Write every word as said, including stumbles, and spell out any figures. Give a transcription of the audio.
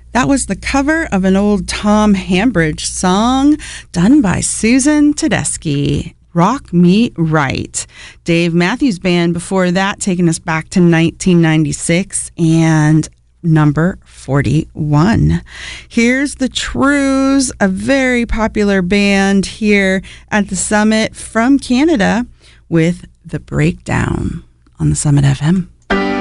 That was the cover of an old Tom Hambridge song done by Susan Tedeschi, Rock Me Right. Dave Matthews Band before that, taking us back to nineteen ninety-six and number forty-one. Here's the Trues, a very popular band here at the Summit from Canada with The Breakdown on the Summit F M.